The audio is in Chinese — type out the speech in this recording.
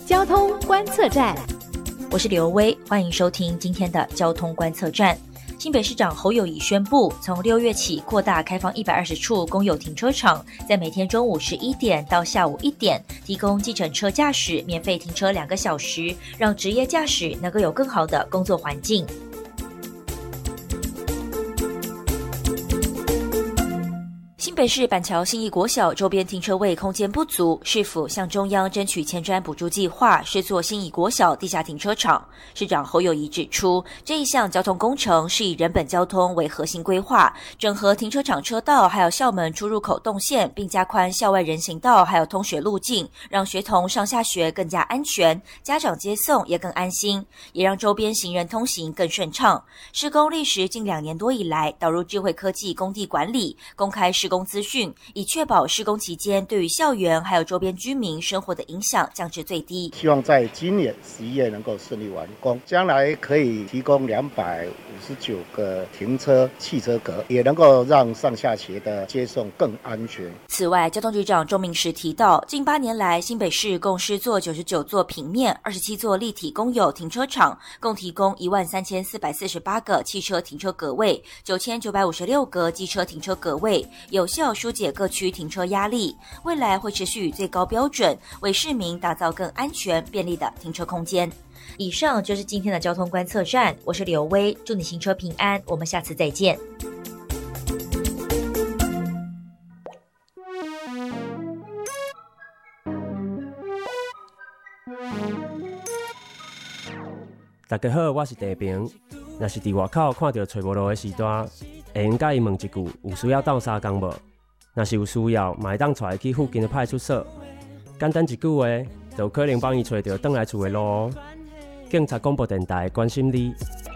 交通观测站， 我是刘薇，欢迎收听今天的交通观测站。新北市长侯友宜宣布，从6月起扩大开放120处公有停车场，在每天中午11点到下午1点，提供计程车驾驶免费停车2个小时，让职业驾驶能够有更好的工作环境。新北市板桥信义国小周边停车位空间不足，市府向中央争取前瞻补助计划，施作信义国小地下停车场。市长侯友宜指出，这一项交通工程是以人本交通为核心规划，整合停车场车道还有校门出入口动线，并加宽校外人行道还有通学路径，让学童上下学更加安全，家长接送也更安心，也让周边行人通行更顺畅。施工历时近2年多以来，导入智慧科技工地管理，公开施工资讯，以确保施工期间对于校园还有周边居民生活的影响降至最低。 希望在今年11月能够顺利完工，将来可以提供259个停车汽车格，也能够让上下学的接送更安全。 此外，交通局长钟明时提到，近8年来，新北市共施作99座平面、27座立体公有停车场，共提供13448个汽车停车格位、9956个机车停车格位，有效疏解各区停车压力。未来会持续以最高标准，为市民打造更安全便利的停车空间。以上就是今天的交通观测站，我是刘薇，祝你行车平安，我们下次再见。 大家好，我是地平。若是伫外口看到找无路的时段，会用甲伊问一句有需要斗相共无？若是有需要，嘛会当带伊去附近的派出所。简单一句话，就有可能帮伊找到返来厝的路哦。警察广播电台关心你。